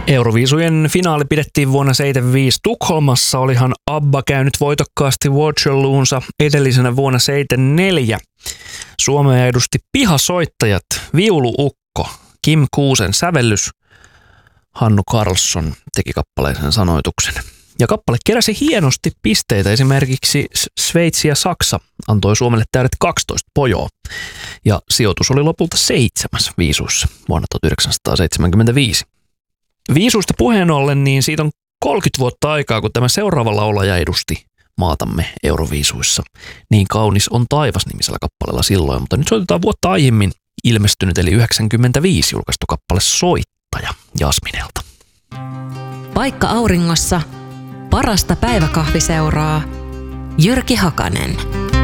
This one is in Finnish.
Euroviisujen finaali pidettiin vuonna 1975 Tukholmassa. Olihan ABBA käynyt voitokkaasti Waterloonsa edellisenä vuonna 1974. Suomea edusti pihasoittajat, viuluukko, Kim Kuusen sävellys, Hannu Karlsson teki kappaleisen sanoituksen. Ja kappale keräsi hienosti pisteitä, esimerkiksi Sveitsi ja Saksa antoi Suomelle täydet 12 pojoa. Ja sijoitus oli lopulta 7. viisuissa vuonna 1975. Viisuista puheen ollen, niin siitä on 30 vuotta aikaa, kun tämä seuraava laulaja edusti maatamme Euroviisuissa. Niin kaunis on taivas -nimisellä kappaleella silloin, mutta nyt soitetaan vuotta aiemmin ilmestynyt, eli 1995 julkaistu kappale Soittaja Jasminelta. Paikka auringossa, parasta päiväkahviseuraa, Jyrki Hakanen.